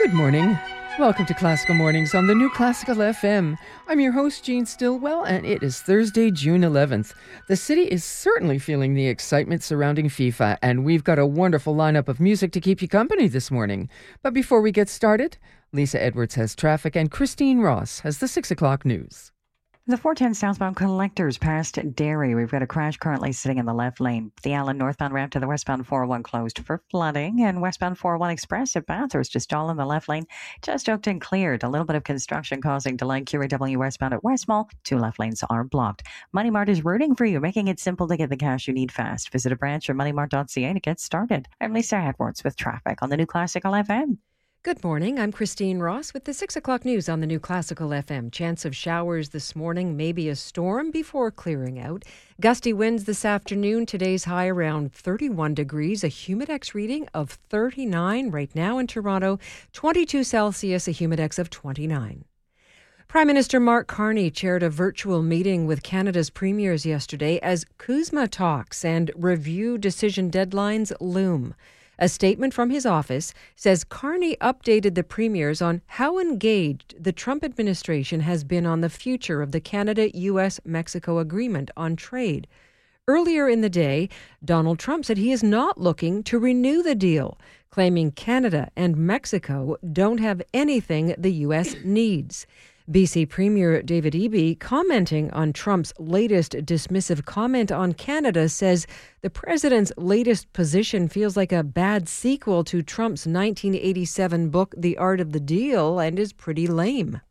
Good morning. Welcome to Classical Mornings on the new Classical FM. I'm your host, Jean Stillwell, and it is Thursday, June 11th. The city is certainly feeling the excitement surrounding FIFA, and we've got a wonderful lineup of music to keep you company this morning. But before we get started, Lisa Edwards has traffic, and Christine Ross has the 6 o'clock news. The 410 southbound collectors past Derry. We've got a crash currently sitting in the left lane. The Allen northbound ramp to the westbound 401 closed for flooding, and westbound 401 express at Bathurst to stall in the left lane. Just Oakton cleared. A little bit of construction causing delay. QAW westbound at Westmall. Two left lanes are blocked. Money Mart is rooting for you, making it simple to get the cash you need fast. Visit a branch or moneymart.ca to get started. I'm Lisa Edwards with traffic on the new Classical FM. Good morning. I'm Christine Ross with the 6 o'clock news on the new Classical FM. Chance of showers this morning, maybe a storm before clearing out. Gusty winds this afternoon. Today's high around 31 degrees. A humidex reading of 39 right now in Toronto. 22 Celsius, a humidex of 29. Prime Minister Mark Carney chaired a virtual meeting with Canada's premiers yesterday as CUSMA talks and review decision deadlines loom. A statement from his office says Carney updated the premiers on how engaged the Trump administration has been on the future of the Canada-US-Mexico agreement on trade. Earlier in the day, Donald Trump said he is not looking to renew the deal, claiming Canada and Mexico don't have anything the U.S. needs. BC Premier David Eby, commenting on Trump's latest dismissive comment on Canada, says the president's latest position feels like a bad sequel to Trump's 1987 book, The Art of the Deal, and is pretty lame.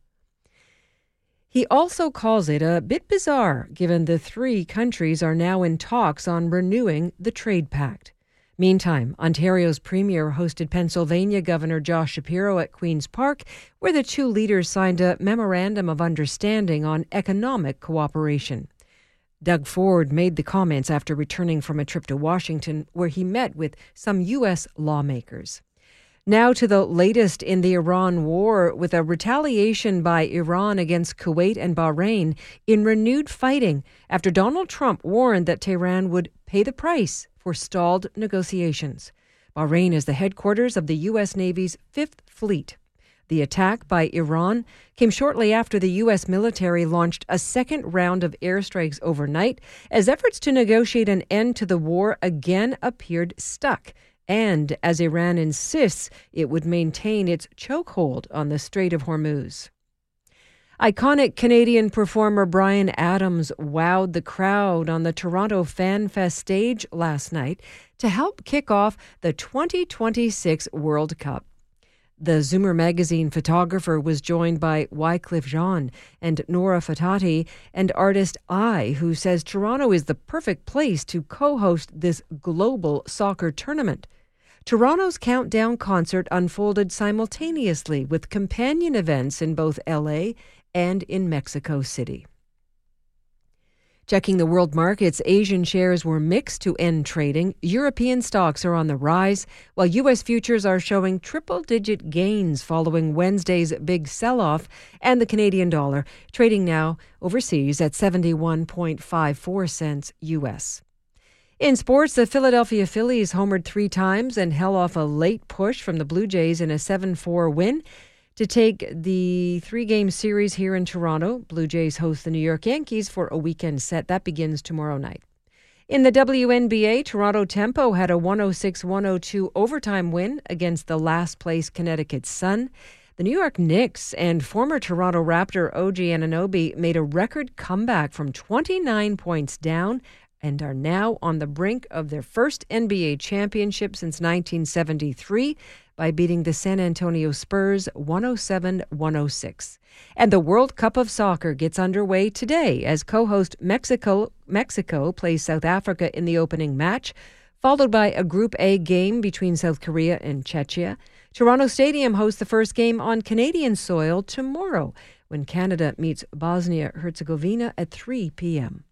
He also calls it a bit bizarre, given the three countries are now in talks on renewing the trade pact. Meantime, Ontario's premier hosted Pennsylvania Governor Josh Shapiro at Queen's Park, where the two leaders signed a memorandum of understanding on economic cooperation. Doug Ford made the comments after returning from a trip to Washington, where he met with some U.S. lawmakers. Now to the latest in the Iran war, with a retaliation by Iran against Kuwait and Bahrain in renewed fighting after Donald Trump warned that Tehran would pay the price for stalled negotiations. Bahrain is the headquarters of the U.S. Navy's Fifth Fleet. The attack by Iran came shortly after the U.S. military launched a second round of airstrikes overnight, as efforts to negotiate an end to the war again appeared stuck, and as Iran insists it would maintain its chokehold on the Strait of Hormuz. Iconic Canadian performer Bryan Adams wowed the crowd on the Toronto Fan Fest stage last night to help kick off the 2026 World Cup. The Zoomer magazine photographer was joined by Wycliffe Jean and Nora Fatati and artist I, who says Toronto is the perfect place to co-host this global soccer tournament. Toronto's countdown concert unfolded simultaneously with companion events in both LA and in Mexico City. Checking the world markets, Asian shares were mixed to end trading. European stocks are on the rise, while U.S. futures are showing triple-digit gains following Wednesday's big sell-off, and the Canadian dollar trading now overseas at 71.54 cents U.S. In sports, the Philadelphia Phillies homered 3 times and held off a late push from the Blue Jays in a 7-4 win to take the 3-game series here in Toronto. Blue Jays host the New York Yankees for a weekend set. That begins tomorrow night. In the WNBA, Toronto Tempo had a 106-102 overtime win against the last-place Connecticut Sun. The New York Knicks and former Toronto Raptor OG Anunoby made a record comeback from 29 points down and are now on the brink of their first NBA championship since 1973 by beating the San Antonio Spurs 107-106. And the World Cup of Soccer gets underway today as co-host Mexico plays South Africa in the opening match, followed by a Group A game between South Korea and Czechia. Toronto Stadium hosts the first game on Canadian soil tomorrow when Canada meets Bosnia-Herzegovina at 3 p.m.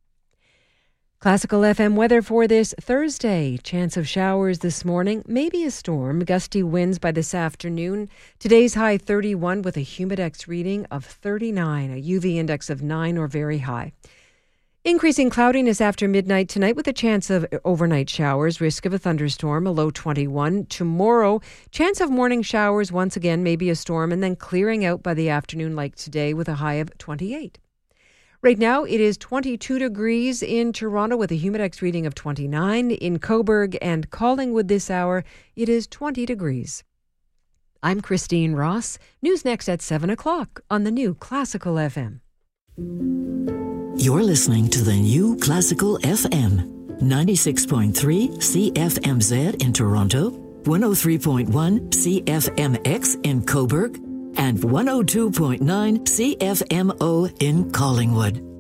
Classical FM weather for this Thursday. Chance of showers this morning, maybe a storm. Gusty winds by this afternoon. Today's high 31 with a humidex reading of 39, a UV index of 9 or very high. Increasing cloudiness after midnight tonight with a chance of overnight showers, risk of a thunderstorm, a low 21. Tomorrow, chance of morning showers once again, maybe a storm, and then clearing out by the afternoon like today with a high of 28. Right now, it is 22 degrees in Toronto with a humidex reading of 29. In Cobourg and Collingwood this hour, it is 20 degrees. I'm Christine Ross. News next at 7 o'clock on the new Classical FM. You're listening to the new Classical FM, 96.3 CFMZ in Toronto, 103.1 CFMX in Cobourg, and 102.9 CFMO in Collingwood.